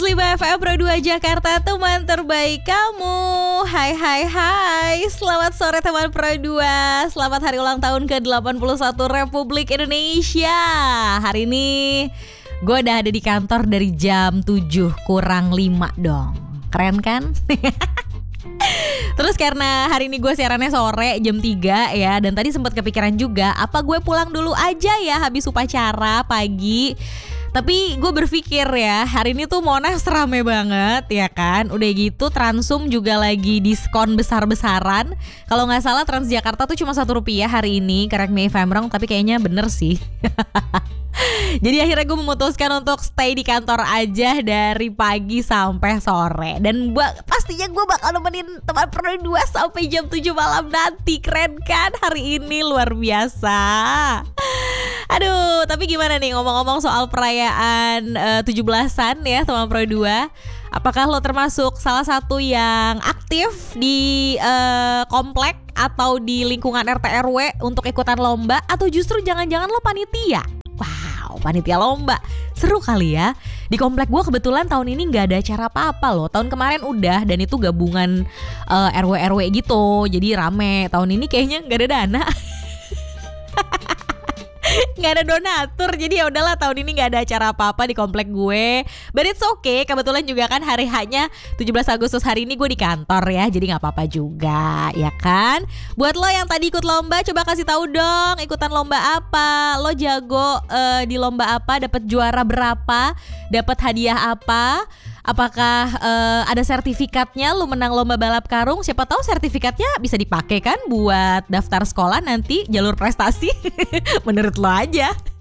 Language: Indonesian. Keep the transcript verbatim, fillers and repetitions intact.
seratus lima F M Pro dua Jakarta, teman terbaik kamu. Hai hai hai, selamat sore teman Pro dua. Selamat hari ulang tahun ke delapan puluh satu Republik Indonesia. Hari ini gue udah ada di kantor dari jam tujuh kurang lima dong. Keren kan? Terus karena hari ini gue siarannya sore jam tiga ya, dan tadi sempat kepikiran juga, apa gue pulang dulu aja ya habis upacara pagi. Tapi gue berpikir ya, hari ini tuh Monas rame banget ya kan. Udah gitu Transum juga lagi diskon besar-besaran. Kalau gak salah Transjakarta tuh cuma satu rupiah hari ini. Correct me if I'm wrong, tapi kayaknya bener sih. Jadi akhirnya gue memutuskan untuk stay di kantor aja dari pagi sampai sore. Dan gua, pastinya gue bakal nemenin teman Pro dua sampai jam tujuh malam nanti. Keren kan hari ini, luar biasa. Aduh, tapi gimana nih ngomong-ngomong soal perayaan uh, tujuh belasan ya teman Pro dua. Apakah lo termasuk salah satu yang aktif di uh, komplek atau di lingkungan R T R W untuk ikutan lomba? Atau justru jangan-jangan lo panitia? Wow, panitia lomba. Seru kali ya. Di komplek gue kebetulan tahun ini gak ada acara apa-apa loh. Tahun kemarin udah, dan itu gabungan uh, R W R W gitu. Jadi rame. Tahun ini kayaknya gak ada dana. Nggak ada donatur, jadi ya udahlah tahun ini nggak ada acara apa-apa di komplek gue. But it's okay, kebetulan juga kan hari hanya tujuh belas Agustus hari ini gue di kantor ya, jadi nggak apa-apa juga ya kan. Buat lo yang tadi ikut lomba, coba kasih tahu dong ikutan lomba apa, lo jago uh, di lomba apa, dapat juara berapa, dapat hadiah apa. Apakah uh, ada sertifikatnya, lu menang lomba balap karung, siapa tahu sertifikatnya bisa dipakai kan buat daftar sekolah nanti jalur prestasi. Menurut lo aja.